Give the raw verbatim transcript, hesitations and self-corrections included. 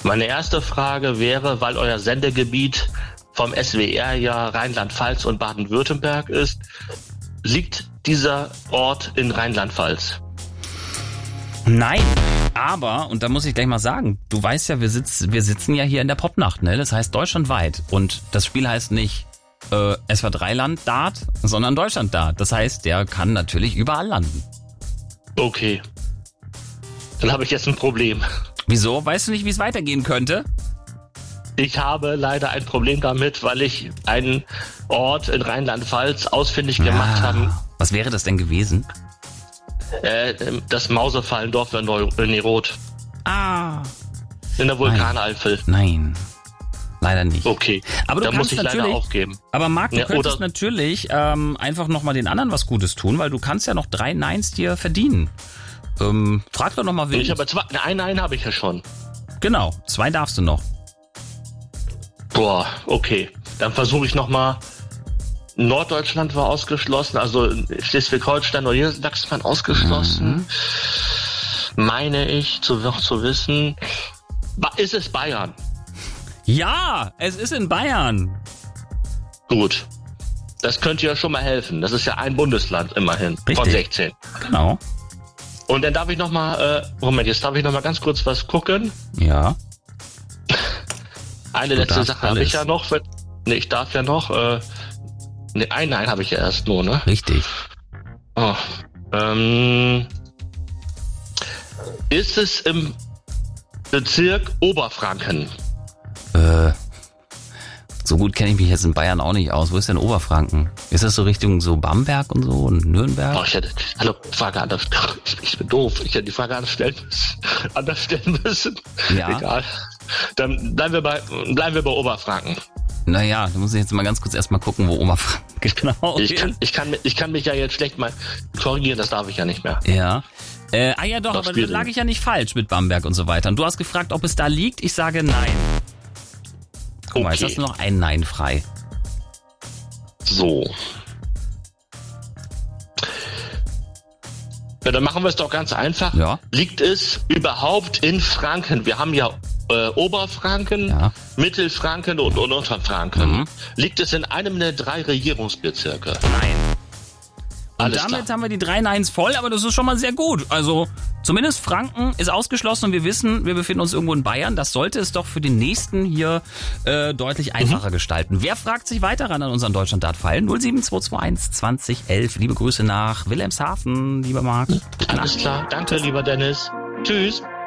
Meine erste Frage wäre, weil euer Sendegebiet vom S W R ja Rheinland-Pfalz und Baden-Württemberg ist, liegt dieser Ort in Rheinland-Pfalz? Nein, aber, und da muss ich gleich mal sagen, du weißt ja, wir, sitz, wir sitzen ja hier in der Popnacht, ne? Das heißt deutschlandweit. Und das Spiel heißt nicht äh, S W R drei Land Dart, sondern Deutschland Dart. Das heißt, der kann natürlich überall landen. Okay. Dann habe ich jetzt ein Problem. Wieso? Weißt du nicht, wie es weitergehen könnte? Ich habe leider ein Problem damit, weil ich einen Ort in Rheinland-Pfalz ausfindig gemacht Ah, habe. was wäre das denn gewesen? Äh, das Mausefallendorf in Neu-Roth. Ah. In der Vulkaneifel. Nein, leider nicht. Okay, aber du da muss kannst ich leider natürlich, aufgeben. Aber Marc, du Ja, könntest oder- natürlich ähm, einfach nochmal den anderen was Gutes tun, weil du kannst ja noch drei Neins dir verdienen. Ähm, frag doch nochmal wen. Ich habe zwei, einen Nein habe ich ja schon. Genau, zwei darfst du noch. Boah, okay. Dann versuche ich nochmal. Norddeutschland war ausgeschlossen, also Schleswig-Holstein oder Niedersachsen ausgeschlossen. Mhm. Meine ich zu, noch zu wissen. Ba- Ist es Bayern? Ja, es ist in Bayern. Gut. Das könnte ja schon mal helfen. Das ist ja ein Bundesland immerhin. Richtig. Von sechzehn. Genau. Und dann darf ich nochmal, äh, Moment, jetzt darf ich nochmal ganz kurz was gucken. Ja. Eine Du letzte darfst Sache habe ich alles. ja noch. Wenn- Nee, ich darf ja noch, äh, nee, ein Nein habe ich ja erst nur, ne? Richtig. Oh, ähm, ist es im Bezirk Oberfranken? Äh, so gut kenne ich mich jetzt in Bayern auch nicht aus. Wo ist denn Oberfranken? Ist das so Richtung so Bamberg und so und Nürnberg? Oh, ich hätte, hallo, Frage anders, ich, ich bin doof, ich hätte die Frage anders stellen müssen, anders stellen müssen. Ja. Egal. Dann bleiben wir bei, bleiben wir bei Oberfranken. Naja, da muss ich jetzt mal ganz kurz erstmal gucken, wo Oberfranken genau Ich ist. kann, ich kann, ich kann mich ja jetzt schlecht mal korrigieren, das darf ich ja nicht mehr. Ja. Äh, ah ja doch, Doch, aber da spielt lag in- ich ja nicht falsch mit Bamberg und so weiter. Und du hast gefragt, ob es da liegt. Ich sage nein. Guck mal, jetzt Okay. hast du noch ein Nein frei. So. Ja, dann machen wir es doch ganz einfach. Ja. Liegt es überhaupt in Franken? Wir haben ja äh, Oberfranken, Ja. Mittelfranken und, und Unterfranken. Mhm. Liegt es in einem der drei Regierungsbezirke? Nein. Und Alles damit klar. haben wir die drei Neins voll, aber das ist schon mal sehr gut. Also zumindest Franken ist ausgeschlossen und wir wissen, wir befinden uns irgendwo in Bayern. Das sollte es doch für den nächsten hier äh, deutlich einfacher mhm. gestalten. Wer fragt sich weiter ran an unseren Deutschland-Dart-Fall? null sieben zwei zwei eins zwanzig elf. Liebe Grüße nach Wilhelmshaven, lieber Marc. Alles klar. Danke, lieber Dennis. Tschüss.